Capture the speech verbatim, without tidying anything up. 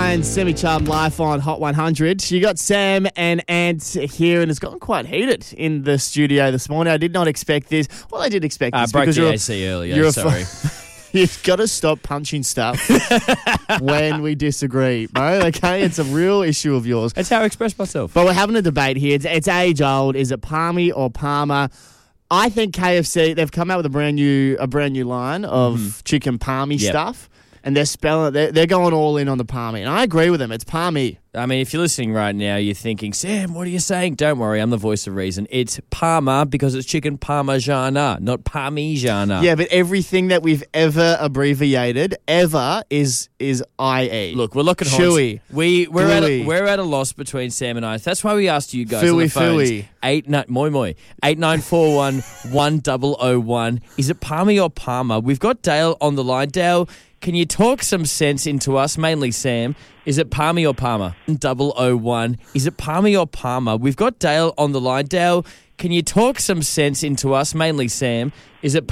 Ryan's Semi-Charmed Life on Hot one hundred. You got Sam and Ant here, and it's gotten quite heated in the studio this morning. I did not expect this. Well, I did expect I this broke because the you're, A C earlier, you're sorry. A, you've got to stop punching stuff when we disagree, bro. Okay, it's a real issue of yours. That's how I express myself. But we're having a debate here. It's, it's age old. Is it Palmy or Palmer? I think K F C, they've come out with a brand new a brand new line of mm. chicken palmy yep. stuff. And they're spelling they're, they're going all in on the palmy. And I agree with them. It's palmy. I mean, if you're listening right now, you're thinking, Sam, what are you saying? Don't worry, I'm the voice of reason. It's Parma because it's chicken parmigiana, not parmigiana. Yeah, but everything that we've ever abbreviated, ever, is is I E. Look, we're looking at Chewy. We, we're, at a, we're at a loss between Sam and I. That's why we asked you guys Fooey, on the phones. fooey. Eight, no, moi, moi. eight nine four one, one zero zero one. Is it Palmy or Palmer? We've got Dale on the line. Dale, can you talk some sense into us, mainly Sam? Is it Palmy or Palmer? double oh one. Is it Palmy or Palmer? We've got Dale on the line. Dale, can you talk some sense into us, mainly Sam? Is it